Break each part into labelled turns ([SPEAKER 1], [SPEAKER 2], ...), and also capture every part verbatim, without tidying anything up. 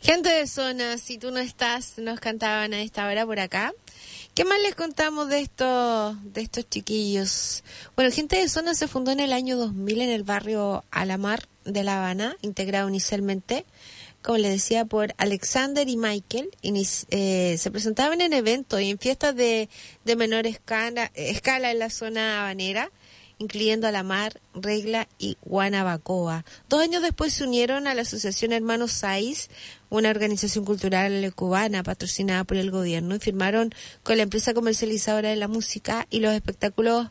[SPEAKER 1] Gente de zona, si tú no estás, nos cantaban a esta hora por acá. ¿Qué más les contamos de estos, de estos chiquillos? Bueno, Gente de Zona se fundó en el año dos mil en el barrio Alamar de La Habana, integrado inicialmente, como les decía, por Alexander y Michael. Inici- eh, se presentaban en eventos y en fiestas de, de menor escala, escala en la zona habanera, incluyendo Alamar, Regla y Guanabacoa. Dos años después se unieron a la Asociación Hermanos Saiz, una organización cultural cubana patrocinada por el gobierno, y firmaron con la empresa comercializadora de la música y los espectáculos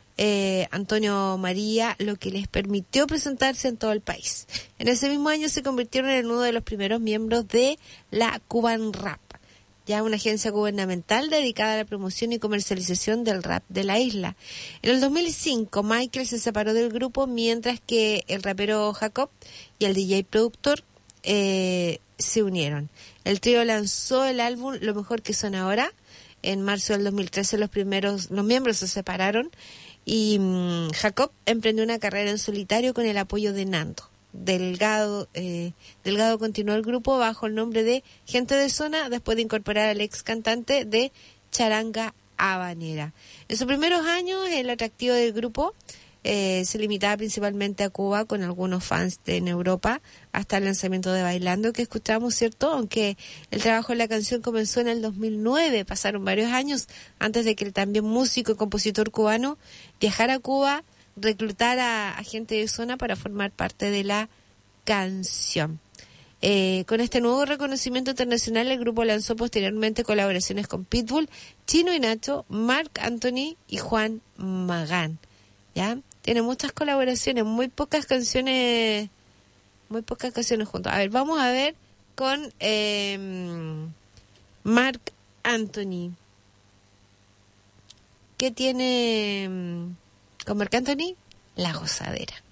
[SPEAKER 1] eh, Antonio María, lo que les permitió presentarse en todo el país. En ese mismo año se convirtieron en uno de los primeros miembros de la Cuban Rap, ya una agencia gubernamental dedicada a la promoción y comercialización del rap de la isla. En el dos mil cinco, Michael se separó del grupo, mientras que el rapero Jacob y el D J productor eh, se unieron. El trío lanzó el álbum Lo Mejor Que Son Ahora. En marzo del dos mil trece los primeros, los miembros se separaron y mmm, Jacob emprendió una carrera en solitario con el apoyo de Nando. Delgado, eh, Delgado continuó el grupo bajo el nombre de Gente de Zona después de incorporar al ex cantante de Charanga Habanera. En sus primeros años el atractivo del grupo eh, se limitaba principalmente a Cuba, con algunos fans de, en Europa, hasta el lanzamiento de Bailando que escuchamos, ¿cierto? Aunque el trabajo en la canción comenzó en el dos mil nueve, pasaron varios años antes de que el también músico y compositor cubano viajara a Cuba, reclutar a, a Gente de Zona para formar parte de la canción. Eh, con este nuevo reconocimiento internacional, el grupo lanzó posteriormente colaboraciones con Pitbull, Chino y Nacho, Marc Anthony y Juan Magán. ¿Ya? Tiene muchas colaboraciones, muy pocas canciones, muy pocas canciones juntos. A ver, vamos a ver con eh, Marc Anthony. ¿Qué tiene con Marc Anthony? La Gozadera.